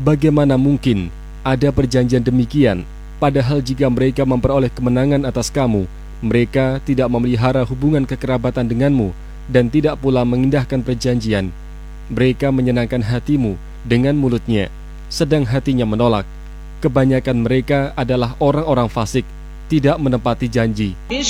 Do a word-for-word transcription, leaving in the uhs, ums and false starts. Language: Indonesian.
Bagaimana mungkin ada perjanjian demikian, padahal jika mereka memperoleh kemenangan atas kamu, mereka tidak memelihara hubungan kekerabatan denganmu dan tidak pula mengindahkan perjanjian. Mereka menyenangkan hatimu dengan mulutnya, sedang hatinya menolak. Kebanyakan mereka adalah orang-orang fasik, tidak menepati janji.